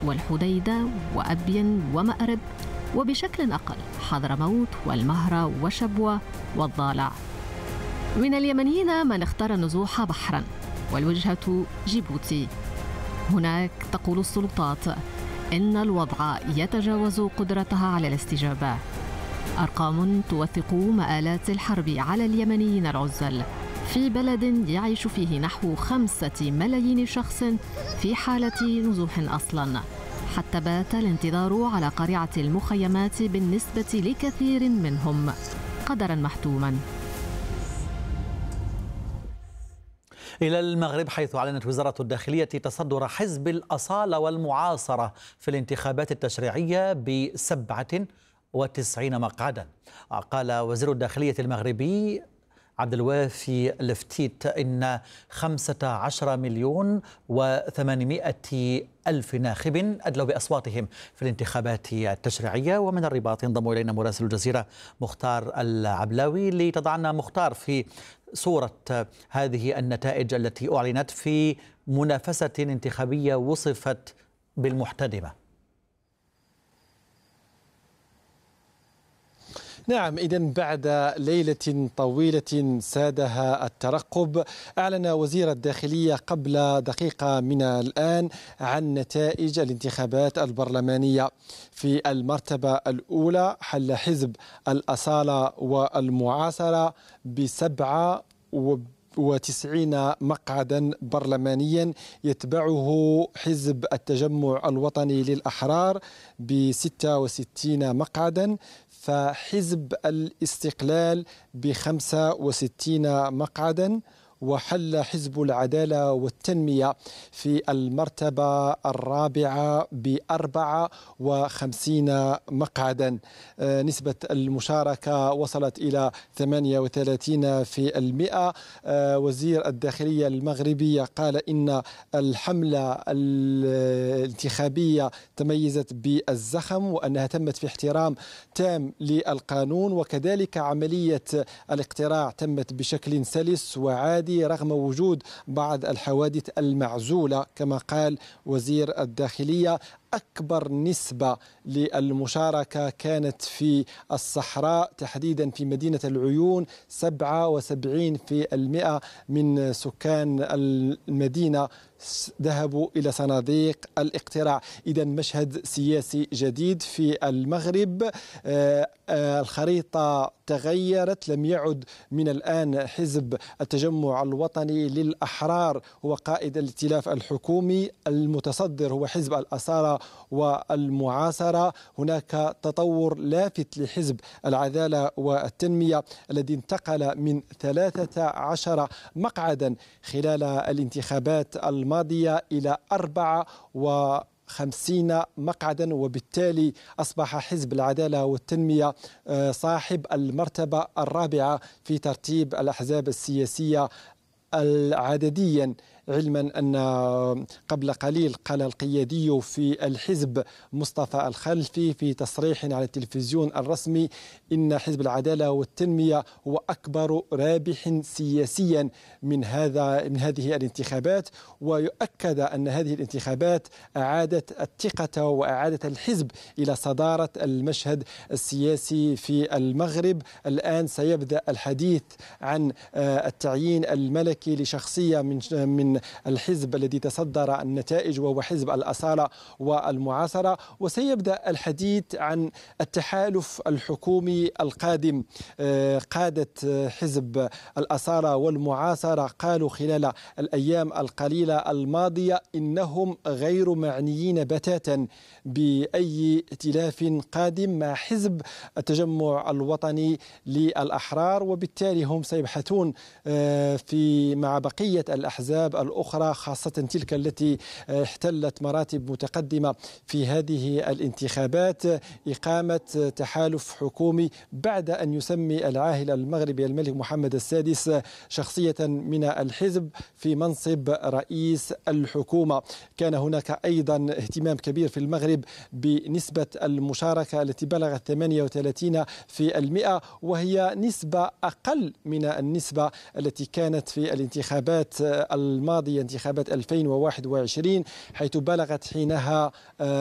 والحديدة وأبين ومأرب، وبشكل أقل حضرموت والمهرة وشبوة والضالع. من اليمنيين من اختار النزوح بحراً، والوجهة جيبوتي. هناك تقول السلطات إن الوضع يتجاوز قدرتها على الاستجابة. أرقام توثق مآلات الحرب على اليمنيين العزل في بلد يعيش فيه نحو 5 ملايين شخص في حالة نزوح أصلاً، حتى بات الانتظار على قريعة المخيمات بالنسبة لكثير منهم قدراً محتوماً. إلى المغرب، حيث أعلنت وزارة الداخلية تصدر حزب الأصالة والمعاصرة في الانتخابات التشريعية ب97 مقعدا. قال وزير الداخلية المغربي عبد الوافي الفتيت إن 15,800,000 ناخب أدلوا بأصواتهم في الانتخابات التشريعية. ومن الرباط ينضم إلينا مراسل الجزيرة مختار العبلاوي لتضعنا مختار في صورة هذه النتائج التي أعلنت في منافسة انتخابية وصفت بالمحتدمة. نعم، إذن بعد ليلة طويلة سادها الترقب، أعلن وزير الداخلية قبل دقيقة من الآن عن نتائج الانتخابات البرلمانية. في المرتبة الأولى حل حزب الأصالة والمعاصرة ب97 مقعدا برلمانيا، يتبعه حزب التجمع الوطني للأحرار ب66 مقعدا، فحزب الاستقلال ب65 مقعدا، وحل حزب العدالة والتنمية في المرتبة الرابعة ب54 مقعدا. نسبة المشاركة وصلت إلى 38%. وزير الداخلية المغربي قال إن الحملة الانتخابية تميزت بالزخم، وأنها تمت في احترام تام للقانون، وكذلك عملية الاقتراع تمت بشكل سلس وعادي رغم وجود بعض الحوادث المعزولة. كما قال وزير الداخلية أكبر نسبة للمشاركة كانت في الصحراء، تحديدا في مدينة العيون. 77% من سكان المدينة ذهبوا إلى صناديق الاقتراع. إذا مشهد سياسي جديد في المغرب. الخريطة تغيرت، لم يعد من الآن حزب التجمع الوطني للأحرار هو قائد الائتلاف الحكومي، المتصدر هو حزب الأصالة والمعاصرة. هناك تطور لافت لحزب العدالة والتنمية الذي انتقل من 13 مقعدا خلال الانتخابات الماضية إلى 54 مقعدا، وبالتالي أصبح حزب العدالة والتنمية صاحب المرتبة الرابعة في ترتيب الأحزاب السياسية عدديا. علما أن قبل قليل قال القيادي في الحزب مصطفى الخلفي في تصريح على التلفزيون الرسمي إن حزب العدالة والتنمية هو أكبر رابح سياسيا من هذه الانتخابات، ويؤكد أن هذه الانتخابات أعادت الثقة وأعادت الحزب إلى صدارة المشهد السياسي في المغرب. الآن سيبدأ الحديث عن التعيين الملكي لشخصية من الحزب الذي تصدر النتائج، وهو حزب الأصالة والمعاصرة، وسيبدأ الحديث عن التحالف الحكومي القادم. قادة حزب الأصالة والمعاصرة قالوا خلال الأيام القليلة الماضية إنهم غير معنيين بتاتا بأي ائتلاف قادم مع حزب التجمع الوطني للأحرار، وبالتالي هم سيبحثون مع بقية الأحزاب الأخرى، خاصة تلك التي احتلت مراتب متقدمة في هذه الانتخابات، إقامة تحالف حكومي بعد أن يسمي العاهل المغربي الملك محمد السادس شخصية من الحزب في منصب رئيس الحكومة. كان هناك أيضا اهتمام كبير في المغرب بنسبة المشاركة التي بلغت 38%، وهي نسبة أقل من النسبة التي كانت في الانتخابات الماضية الماضية انتخابات 2021 حيث بلغت حينها